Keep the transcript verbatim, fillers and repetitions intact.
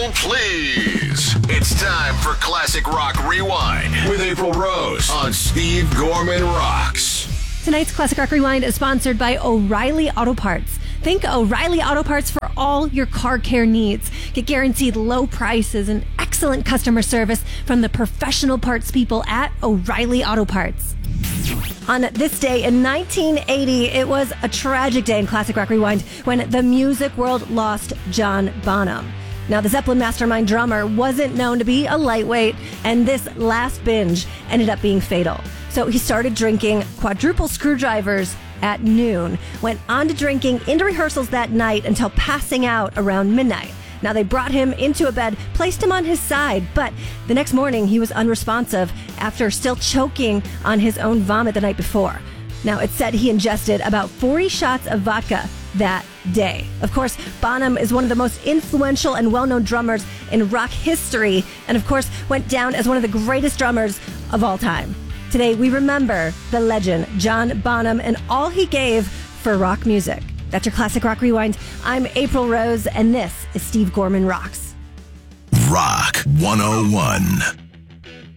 April, please. It's time for Classic Rock Rewind with April Rose on Steve Gorman Rocks. Tonight's Classic Rock Rewind is sponsored by O'Reilly Auto Parts. Think O'Reilly Auto Parts for all your car care needs. Get guaranteed low prices and excellent customer service from the professional parts people at O'Reilly Auto Parts. On this day in nineteen eighty, it was a tragic day in Classic Rock Rewind when the music world lost John Bonham. Now, the Zeppelin mastermind drummer wasn't known to be a lightweight, and this last binge ended up being fatal. So he started drinking quadruple screwdrivers at noon, went on to drinking into rehearsals that night until passing out around midnight. Now, they brought him into a bed, placed him on his side, but the next morning he was unresponsive after still choking on his own vomit the night before. Now, it's said he ingested about forty shots of vodka that day. Of course, Bonham is one of the most influential and well-known drummers in rock history, and of course, went down as one of the greatest drummers of all time. Today, we remember the legend, John Bonham, and all he gave for rock music. That's your Classic Rock Rewind. I'm April Rose, and this is Steve Gorman Rocks. Rock one oh one.